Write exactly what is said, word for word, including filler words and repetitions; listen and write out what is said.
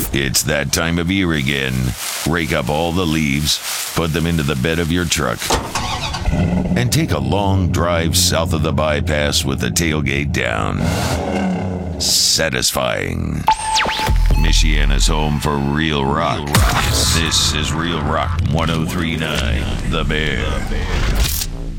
It's that time of year again. Rake up all the leaves, put them into the bed of your truck, and take a long drive south of the bypass with the tailgate down. Satisfying. Michiana's home for real rock. This is Real Rock ten thirty-nine, The Bear.